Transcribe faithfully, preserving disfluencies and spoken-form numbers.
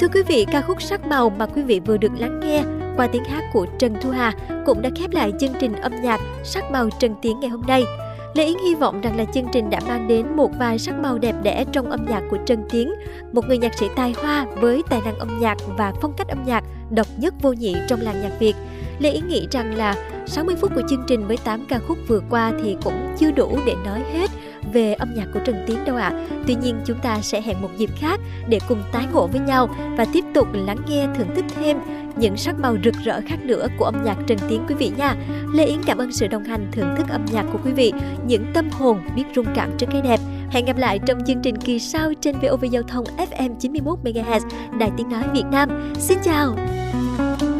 Thưa quý vị, ca khúc Sắc Màu mà quý vị vừa được lắng nghe qua tiếng hát của Trần Thu Hà cũng đã khép lại chương trình âm nhạc Sắc Màu Trần Tiến ngày hôm nay. Lê Yến hy vọng rằng là chương trình đã mang đến một vài sắc màu đẹp đẽ trong âm nhạc của Trần Tiến, một người nhạc sĩ tài hoa với tài năng âm nhạc và phong cách âm nhạc độc nhất vô nhị trong làng nhạc Việt. Lê Yến nghĩ rằng là sáu mươi phút của chương trình với tám ca khúc vừa qua thì cũng chưa đủ để nói hết về âm nhạc của Trần Tiến đâu ạ. À. Tuy nhiên chúng ta sẽ hẹn một dịp khác để cùng tái ngộ với nhau và tiếp tục lắng nghe thưởng thức thêm những sắc màu rực rỡ khác nữa của âm nhạc Trần Tiến quý vị nha. Lê Yến cảm ơn sự đồng hành thưởng thức âm nhạc của quý vị, những tâm hồn biết rung cảm trước cái đẹp. Hẹn gặp lại trong chương trình kỳ sau trên vê o vê Giao thông ép em chín mươi mốt mê ga héc Đài Tiếng Nói Việt Nam. Xin chào!